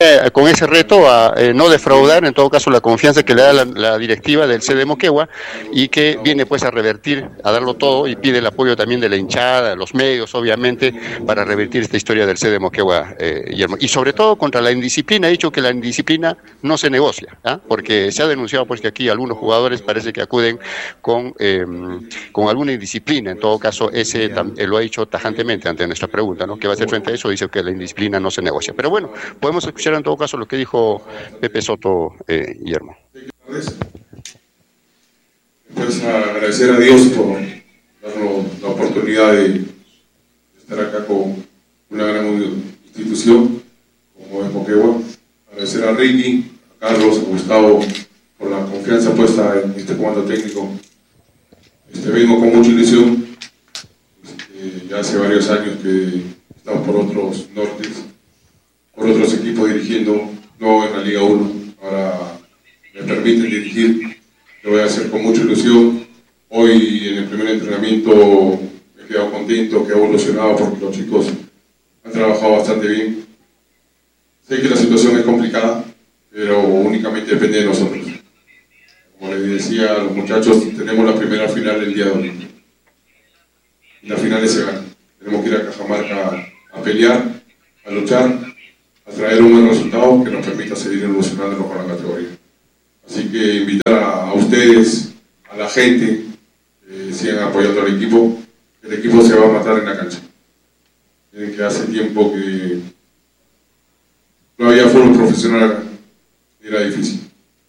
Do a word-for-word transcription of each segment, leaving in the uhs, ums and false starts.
viene con ese reto a eh, no defraudar, en todo caso, la confianza que le da la, la directiva del C D Moquegua y que viene pues a revertir, a darlo todo y pide el apoyo también de la hinchada, los medios, obviamente, para revertir esta historia del C D Moquegua, eh, Guillermo. Y sobre todo contra la indisciplina, ha dicho que la indisciplina no se negocia, ¿eh? Porque se ha denunciado pues que aquí algunos jugadores parece que acuden con, eh, con alguna indisciplina. En todo caso, ese eh, lo ha dicho tajantemente ante nuestra pregunta, ¿no? ¿Qué va a hacer frente a eso? Dice que la indisciplina no se negocia. Pero bueno, podemos escuchar en todo caso lo que dijo Pepe Soto, eh, Guillermo. Pues agradecer a Dios por darnos la oportunidad de estar acá con una gran institución como es Moquegua. Agradecer a Ricky, a Carlos, a Gustavo por la confianza puesta en este comando técnico. Este, vengo con mucha ilusión. Este, ya hace varios años que estamos por otros nortes, por otros equipos dirigiendo, no en la Liga uno. Ahora me permiten dirigir, lo voy a hacer con mucha ilusión. Hoy en el primer entrenamiento me he quedado contento, que he evolucionado porque los chicos han trabajado bastante bien. Sé que la situación es complicada, pero únicamente depende de nosotros. Como les decía a los muchachos, tenemos la primera final el día de hoy. Y la final se gana. Tenemos que ir a Cajamarca a, a pelear, a luchar, a traer un buen resultado que nos permita seguir evolucionando con la categoría. Así que invitar a, a ustedes, a la gente, que sigan apoyando al equipo. El equipo se va a matar en la cancha. Miren que hace tiempo que no había fútbol profesional acá. Era difícil.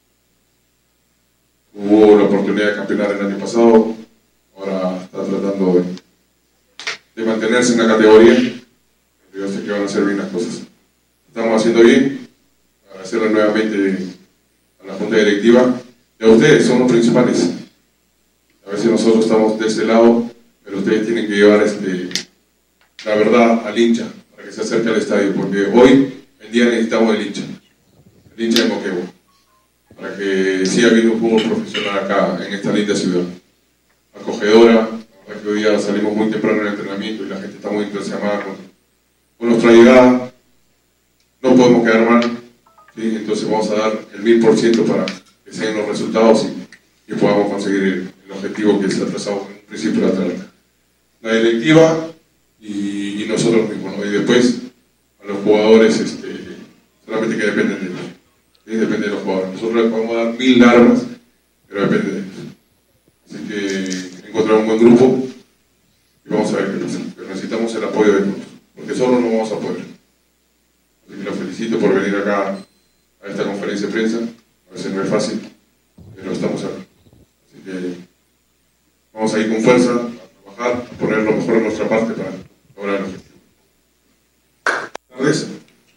Hubo la oportunidad de campeonar el año pasado, ahora está tratando de, de mantenerse en la categoría. Yo sé que van a hacer bien las cosas. Estamos haciendo bien. Agradecerle nuevamente a la Junta Directiva y a ustedes, son los principales. A veces nosotros estamos de este lado, pero ustedes tienen que llevar este, la verdad al hincha para que se acerque al estadio, porque hoy en día necesitamos el hincha, el hincha de Moquegua, para que siga habiendo un fútbol profesional acá en esta linda ciudad. Acogedora, la verdad que hoy día salimos muy temprano en el entrenamiento y la gente está muy entusiasmada con, con nuestra llegada. No podemos quedar mal, ¿sí? Entonces vamos a dar el mil por ciento para que se den los resultados y, y podamos conseguir el, el objetivo que se ha trazado en un principio la Atlanta. La directiva y, y nosotros mismos, ¿no? Y después a los jugadores, este, solamente que dependen de ellos. ¿Sí? Depende de los jugadores. Nosotros les podemos dar mil armas, pero depende de ellos. Así que encontrar un buen grupo y vamos a ver qué pasa. Pero necesitamos el apoyo de todos, porque solo no vamos a poder. Así que los felicito por venir acá a esta conferencia de prensa. A veces no es fácil, pero estamos acá. Así que vamos a ir con fuerza, a trabajar, a poner lo mejor de nuestra parte para lograr el objetivo. Buenas tardes.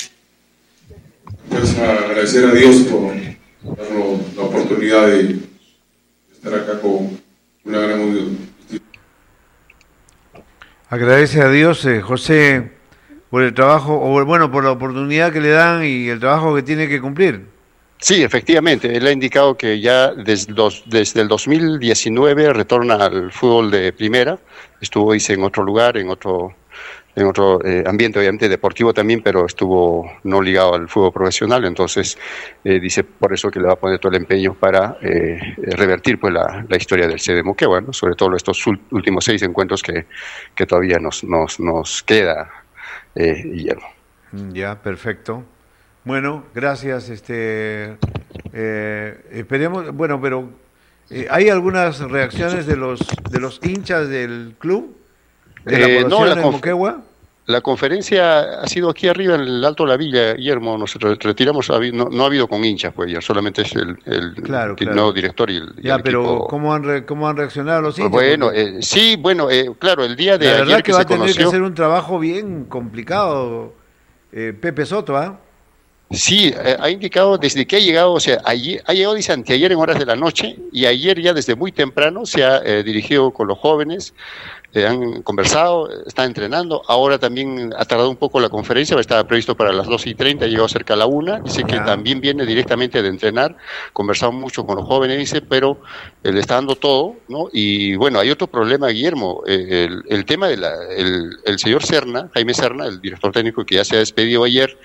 Pues agradecer a Dios por darnos la oportunidad de estar acá con una gran institución. Agradece a Dios, eh, José, por el trabajo, o bueno, por la oportunidad que le dan y el trabajo que tiene que cumplir. Sí, efectivamente, él ha indicado que ya desde, los, desde el dos mil diecinueve retorna al fútbol de primera, estuvo, dice, en otro lugar, en otro... en otro eh, ambiente obviamente deportivo también, pero estuvo no ligado al fútbol profesional, entonces eh, dice por eso que le va a poner todo el empeño para eh, revertir pues la, la historia del C D Moquegua, ¿no? Sobre todo estos últimos seis encuentros que, que todavía nos, nos, nos queda, eh, Guillermo. Ya, perfecto. Bueno, gracias. Este, eh, esperemos, bueno, pero eh, ¿hay algunas reacciones de los de los hinchas del club? ¿De la Eh, no, la, de Moquegua? La conferencia ha sido aquí arriba en el Alto de la Villa, Guillermo. Nos retiramos, no, no ha habido con hinchas, pues ya solamente es el, el, claro, el claro. nuevo director y el, ya, y el pero equipo. ¿cómo han, re, ¿cómo han reaccionado los hinchas? Bueno, eh, sí, bueno, eh, claro, el día de la ayer verdad que, que va se a tener conoció, que hacer un trabajo bien complicado, eh, Pepe Soto, ¿ah? ¿eh? Sí, eh, ha indicado desde que ha llegado, o sea, ayer, ha llegado, dice, anteayer en horas de la noche, y ayer ya desde muy temprano se ha eh, dirigido con los jóvenes, eh, han conversado, está entrenando, ahora también ha tardado un poco la conferencia, estaba previsto para las doce y treinta, ha llegado cerca a la una, dice que también viene directamente de entrenar, conversado mucho con los jóvenes, dice, pero eh, le está dando todo, ¿no? Y bueno, hay otro problema, Guillermo, eh, el, el tema del el, el señor Serna, Jaime Serna, el director técnico que ya se ha despedido ayer,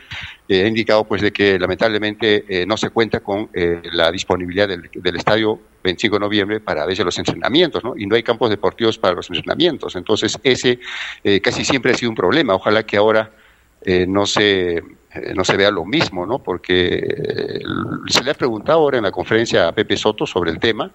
eh, ha indicado pues de que lamentablemente eh, no se cuenta con eh, la disponibilidad del, del estadio veinticinco de noviembre para a veces los entrenamientos, ¿no? Y no hay campos deportivos para los entrenamientos. Entonces ese eh, casi siempre ha sido un problema. Ojalá que ahora eh, no se eh, no se vea lo mismo, ¿no? Porque eh, se le ha preguntado ahora en la conferencia a Pepe Soto sobre el tema.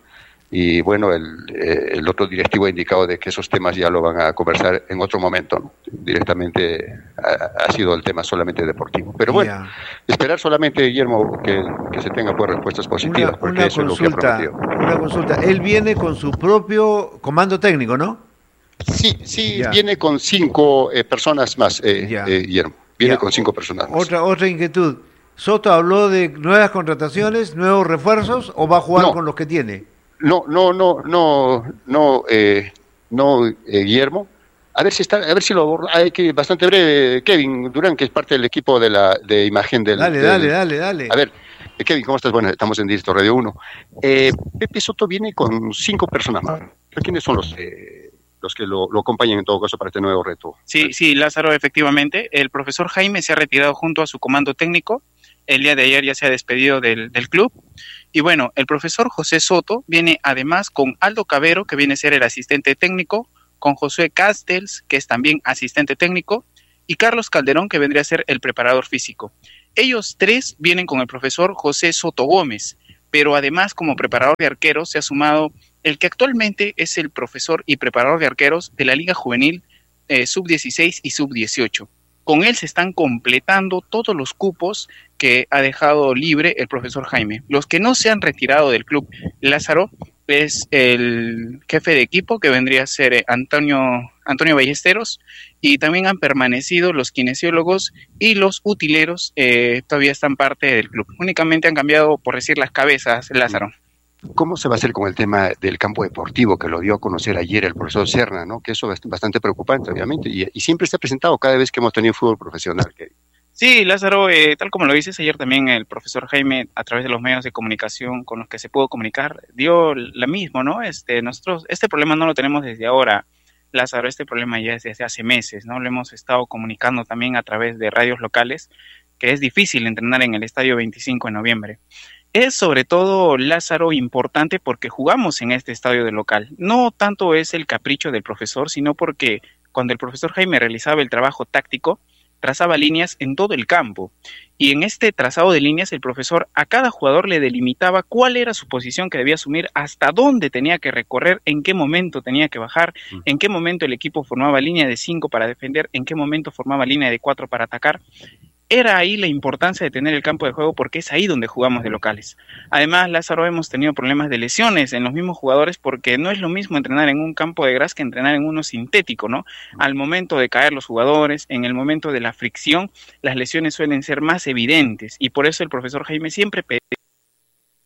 Y bueno, el, eh, el otro directivo ha indicado de que esos temas ya lo van a conversar en otro momento, ¿no? Directamente ha, ha sido el tema solamente deportivo. Pero bueno, yeah. esperar solamente, Guillermo, que, que se tenga pues respuestas positivas, una, porque una eso consulta, es lo que ha prometido. Una consulta, él viene con su propio comando técnico, ¿no? Sí, sí, yeah. viene con cinco eh, personas más, eh, yeah. eh, Guillermo. Viene yeah. con cinco personas más. Otra, otra inquietud. ¿Soto habló de nuevas contrataciones, nuevos refuerzos, o va a jugar no. con los que tiene? No, no, no, no, no, eh, no, eh, Guillermo. A ver si está, a ver si lo hay que bastante breve. Kevin Durán, que es parte del equipo de la de imagen del. Dale, del, dale, dale, dale. A ver, eh, Kevin, ¿cómo estás? Bueno, estamos en directo Radio uno. Eh, Pepe Soto viene con cinco personas más. ¿Quiénes son los eh, los que lo, lo acompañan en todo caso para este nuevo reto? Sí, sí, Lázaro, efectivamente. El profesor Jaime se ha retirado junto a su comando técnico. El día de ayer ya se ha despedido del, del club. Y bueno, el profesor José Soto viene además con Aldo Cabero, que viene a ser el asistente técnico, con Josué Castells, que es también asistente técnico, y Carlos Calderón, que vendría a ser el preparador físico. Ellos tres vienen con el profesor José Soto Gómez, pero además como preparador de arqueros se ha sumado el que actualmente es el profesor y preparador de arqueros de la Liga Juvenil eh, sub dieciséis y sub dieciocho. Con él se están completando todos los cupos que ha dejado libre el profesor Jaime. Los que no se han retirado del club Lázaro es el jefe de equipo, que vendría a ser Antonio, Antonio Ballesteros, y también han permanecido los kinesiólogos y los utileros, eh, todavía están parte del club. Únicamente han cambiado, por decir, las cabezas, Lázaro. ¿Cómo se va a hacer con el tema del campo deportivo que lo dio a conocer ayer el profesor Serna, ¿no? Que eso es bastante preocupante, obviamente, y, y siempre se ha presentado cada vez que hemos tenido fútbol profesional. Que... Sí, Lázaro, eh, tal como lo dices ayer también el profesor Jaime, a través de los medios de comunicación con los que se pudo comunicar, dio la misma, ¿no? Este, nosotros, este problema no lo tenemos desde ahora, Lázaro, este problema ya es desde hace meses, ¿no? Lo hemos estado comunicando también a través de radios locales, que es difícil entrenar en el estadio veinticinco de noviembre. Es sobre todo, Lázaro, importante porque jugamos en este estadio de local. No tanto es el capricho del profesor, sino porque cuando el profesor Jaime realizaba el trabajo táctico, trazaba líneas en todo el campo. Y en este trazado de líneas, el profesor a cada jugador le delimitaba cuál era su posición que debía asumir, hasta dónde tenía que recorrer, en qué momento tenía que bajar, en qué momento el equipo formaba línea de cinco para defender, en qué momento formaba línea de cuatro para atacar. Era ahí la importancia de tener el campo de juego porque es ahí donde jugamos de locales. Además, Lázaro, hemos tenido problemas de lesiones en los mismos jugadores porque no es lo mismo entrenar en un campo de gras que entrenar en uno sintético, ¿no? Al momento de caer los jugadores, en el momento de la fricción, las lesiones suelen ser más evidentes y por eso el profesor Jaime siempre pedía